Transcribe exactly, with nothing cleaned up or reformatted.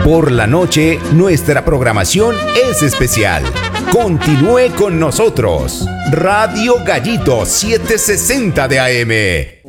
Por la noche, nuestra programación es especial. Continúe con nosotros. Radio Gallito setecientos sesenta de A M.